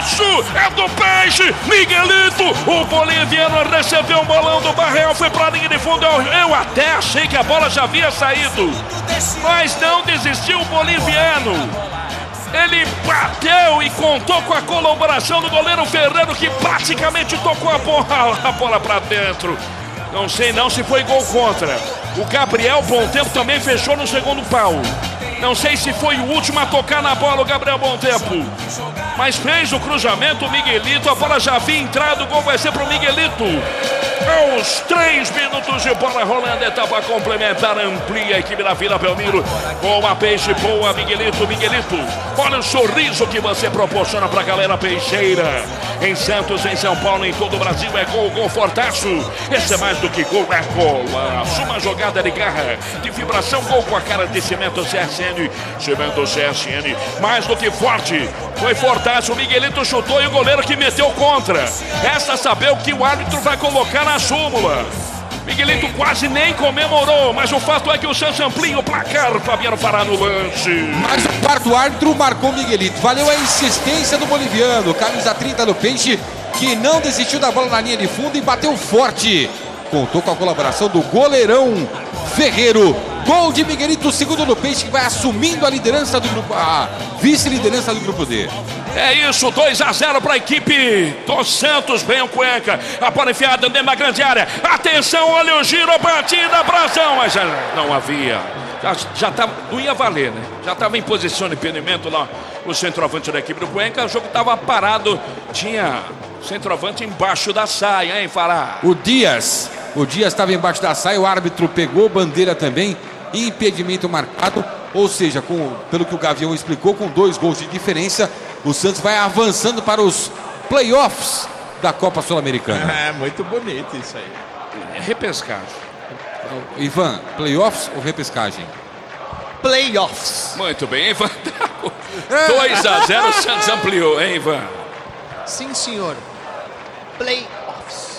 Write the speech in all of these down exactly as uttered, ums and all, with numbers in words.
golaço! É do Peixe! Miguelito! O boliviano recebeu um bolão do Barreal, foi pra linha de fundo. Eu, eu até achei que a bola já havia saído, mas não desistiu o boliviano. Ele bateu e contou com a colaboração do goleiro Ferreiro, que praticamente tocou a bola, a bola pra dentro. Não sei não se foi gol contra. O Gabriel Bom Tempo também fechou no segundo pau. Não sei se foi o último a tocar na bola, o Gabriel Bom Tempo. Mas fez o cruzamento, o Miguelito. A bola já havia entrado, o gol vai ser pro Miguelito. Aos três minutos de bola rolando, etapa complementar, amplia a equipe da Vila Belmiro. Boa Peixe, boa Miguelito, Miguelito. Olha o sorriso que você proporciona pra galera peixeira. Em Santos, em São Paulo, em todo o Brasil é gol, gol fortaço. Esse é mais do que gol, é golaço. Uma jogada de garra, de vibração, gol com a cara de Cimento C S N. Cimento C S N, mais do que forte. Foi fortaço, o Miguelito chutou e o goleiro que meteu contra. Resta saber o que o árbitro vai colocar na súmula. Miguelito quase nem comemorou, mas o fato é que o Santos amplia o placar. Fabiano Pará no lance. Mas o quarto árbitro marcou Miguelito. Valeu a insistência do boliviano. Camisa trinta do Peixe, que não desistiu da bola na linha de fundo e bateu forte. Contou com a colaboração do goleirão Ferreiro. Gol de Miguelito, segundo do Peixe, que vai assumindo a liderança do grupo, a vice-liderança do grupo D. É isso, dois a zero para a equipe do Santos. Vem o Cuenca, a bola enfiada dentro da grande área. Atenção, olha o giro, batida, Brasão, mas já não havia. Já, já tava, não ia valer, né? Já estava em posição de impedimento lá o centroavante da equipe do Cuenca. O jogo estava parado, tinha centroavante embaixo da saia, hein, Fará? O Dias, o Dias estava embaixo da saia, o árbitro pegou bandeira também, impedimento marcado, ou seja, com, pelo que o Gavião explicou, com dois gols de diferença, o Santos vai avançando para os playoffs da Copa Sul-Americana. É, muito bonito isso aí. É repescagem. Ivan, playoffs ou repescagem? Playoffs. Muito bem, Ivan. dois a zero, o Santos ampliou, hein, Ivan? Sim, senhor. Playoffs.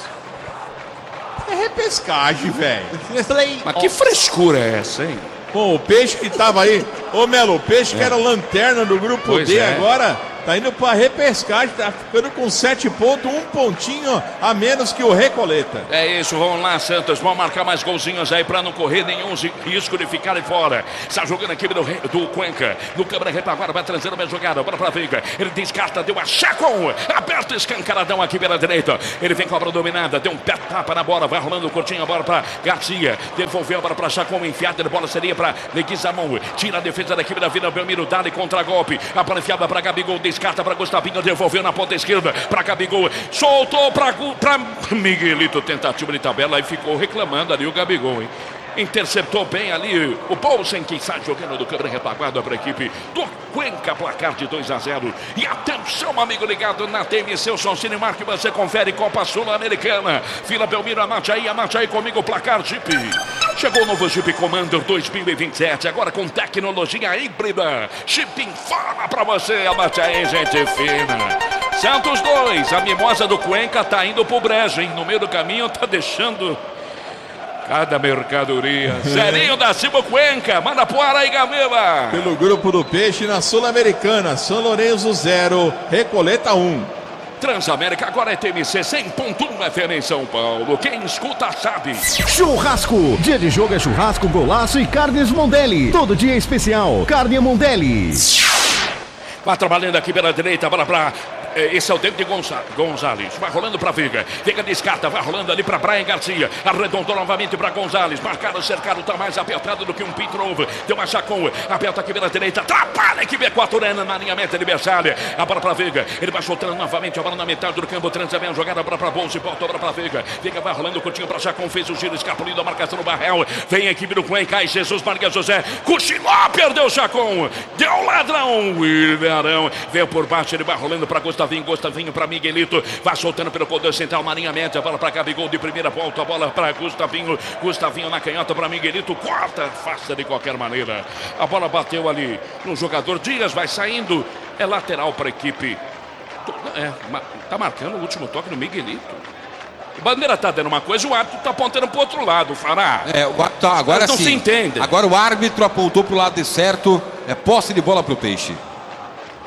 É repescagem, velho. Mas que frescura é essa, hein? Bom, o Peixe que tava aí, ô Melo, o Peixe é. que era lanterna do grupo pois D, é. agora tá indo pra repescagem, tá ficando com sete pontos, um pontinho a menos que o Recoleta. É isso, vamos lá, Santos, vamos marcar mais golzinhos aí pra não correr nenhum risco de ficar de fora. Está jogando a equipe do, do Cuenca, no câmera retaguarda, vai trazendo a jogada, bora pra Veiga, ele descarta, deu a Chacon, aberto, escancaradão aqui pela direita, ele vem com a bola dominada, deu um pé tapa na bola, vai rolando curtinho a bola pra Garcia, devolveu a bola pra Chacon, enfiada de bola seria pra Leguizamon, tira a defesa da equipe da Vila Belmiro, dá-lhe contra-golpe, a bola enfiada pra Gabigol, descarta para Gustavinho, devolveu na ponta esquerda para Gabigol, soltou para Miguelito, tentativa de tabela e ficou reclamando ali o Gabigol, hein? Interceptou bem ali o Paulsen, que está jogando do câmera retaguarda para a equipe do Cuenca, placar de dois a zero. E atenção, amigo ligado na T M C, o Soncini Marque, você confere Copa Sul-Americana. Vila Belmiro, amate aí, amate aí comigo o placar Jeep. Chegou o novo Jeep Commander dois mil e vinte e sete, agora com tecnologia híbrida. Jeep fala para você, amate aí, gente fina. Santos dois, a mimosa do Cuenca tá indo pro brejo, hein? No meio do caminho tá deixando cada mercadoria. Zerinho da Silva Cuenca, manda pro ar aí, Gamela. Pelo grupo do Peixe na Sul-Americana, São Lourenço zero, Recoleta um. Transamérica agora é T M C cem ponto um F M em São Paulo. Quem escuta sabe. Churrasco. Dia de jogo é churrasco, golaço e carnes Mondelli. Todo dia é especial. Carne Mondelli. Vai trabalhando aqui pela direita, bola pra... Esse é o David Gonzalez, vai rolando para Veiga, Veiga descarta, vai rolando ali para Brian Garcia, arredondou novamente para Gonzalez, marcado, cercado, está mais apertado do que um Pitrov, deu uma Chacon, aperta aqui pela direita, atrapalha a equipe equatoriana na linha meta adversária, a bola para Veiga, ele vai soltando novamente a bola na metade do campo, transa a jogada para Bolsa e volta para Veiga, Veiga vai rolando, curtinho para Chacon, fez o giro, escapulindo a marcação do Barrel, vem a equipe do Cuenca, cai Jesus, Maria José, cochilou, perdeu o Chacon, deu ladrão, William Arão, veio por baixo, ele vai rolando para Gustavinho, Gustavinho para Miguelito, vai soltando pelo corredor central, na linha média, bola para Gabigol de primeira volta, a bola para Gustavinho, Gustavinho na canhota para Miguelito, corta, faça de qualquer maneira, a bola bateu ali no jogador, Dias vai saindo, é lateral para a equipe, é, tá marcando o último toque no Miguelito. O Bandeira tá dando uma coisa, o árbitro tá apontando pro outro lado, Fará. É, o, tá, agora não sim. se entende. Agora o árbitro apontou pro lado certo, é posse de bola pro Peixe.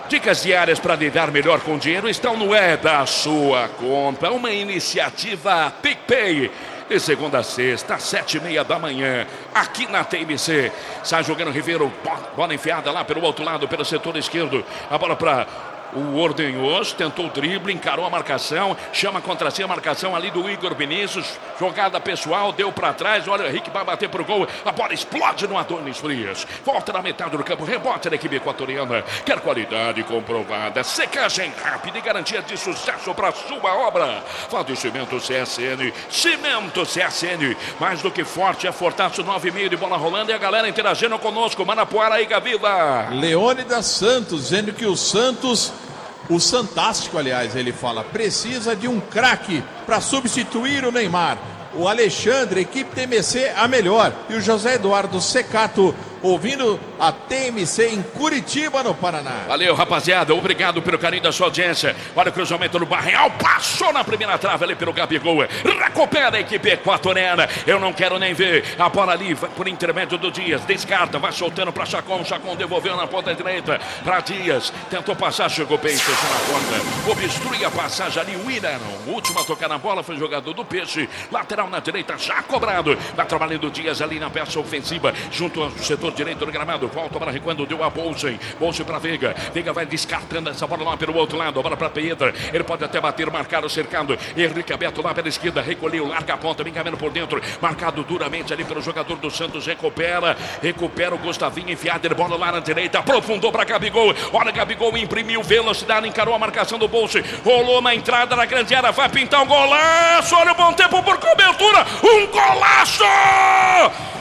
Dicas diárias para lidar melhor com o dinheiro estão no É da Sua Conta, uma iniciativa PicPay. De segunda a sexta, às sete e meia da manhã, aqui na T M C. Sai jogando Ribeiro, bola enfiada lá pelo outro lado, pelo setor esquerdo. A bola para o Ordenhoso, tentou o drible, encarou a marcação, chama contra si a marcação ali do Igor Vinícius. Jogada pessoal, deu para trás, olha o Henrique vai bater pro gol. A bola explode no Adonis Frias. Volta na metade do campo, rebote da equipe equatoriana. Quer qualidade comprovada, secagem rápida e garantia de sucesso para sua obra. Fala do Cimento C S N, Cimento C S N, mais do que forte, é fortaço, nove e meio de bola rolando e a galera interagindo conosco. Manapuara e Gaviva. Leônidas Santos, dizendo que o Santos, o Santástico, aliás, ele fala, precisa de um craque para substituir o Neymar. O Alexandre, equipe T M C, a melhor. E o José Eduardo Secato, ouvindo a T M C em Curitiba, no Paraná. Valeu, rapaziada. Obrigado pelo carinho da sua audiência. Olha o cruzamento do Barreal. Passou na primeira trave ali pelo Gabigol. Recupera a equipe equatoriana. Eu não quero nem ver. A bola ali vai por intermédio do Dias. Descarta, vai soltando para Chacon. Chacon devolveu na ponta direita para Dias. Tentou passar, chegou bem, fechou na porta. Obstrui a passagem ali. O Willian, o último a tocar na bola foi jogador do Peixe. Lateral na direita, já cobrado. Vai trabalhando Dias ali na peça ofensiva. Junto ao setor direito do gramado, volta para quando deu a Bolsen, Bolsen para Veiga, Veiga vai descartando essa bola lá pelo outro lado, a bola para Pedro, ele pode até bater, marcar o cercado, Henrique aberto lá pela esquerda, recolheu, larga a ponta, vem caminhando por dentro, marcado duramente ali pelo jogador do Santos, recupera, recupera o Gustavinho, enfiado, ele bola lá na direita, aprofundou para Gabigol, olha Gabigol, imprimiu velocidade, encarou a marcação do Bolsen, rolou na entrada da grande área, vai pintar um golaço, olha o bom tempo por cobertura, um golaço!